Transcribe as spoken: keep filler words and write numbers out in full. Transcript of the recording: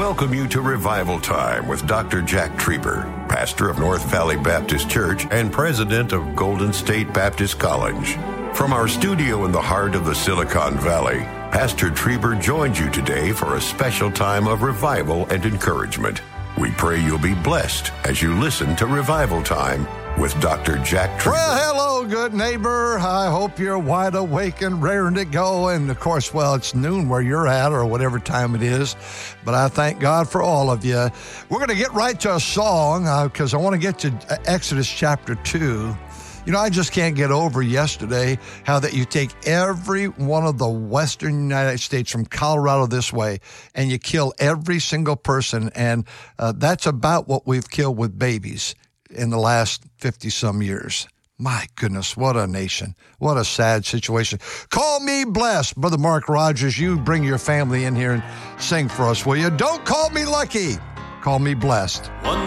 welcome you to Revival Time with Doctor Jack Trieber, pastor of North Valley Baptist Church and president of Golden State Baptist College. From our studio in the heart of the Silicon Valley, Pastor Trieber joins you today for a special time of revival and encouragement. We pray you'll be blessed as you listen to Revival Time with Doctor Jack Trieber. Well, hello, good neighbor. I hope you're wide awake and raring to go. And, of course, well, it's noon where you're at or whatever time it is. But I thank God for all of you. We're going to get right to a song because uh, I want to get to Exodus chapter two. You know, I just can't get over yesterday how that you take every one of the western United States from Colorado this way and you kill every single person. And uh, that's about what we've killed with babies in the last fifty-some years. My goodness, what a nation. What a sad situation. Call me blessed. Brother Mark Rogers, you bring your family in here and sing for us, will you? Don't call me lucky. Call me blessed. One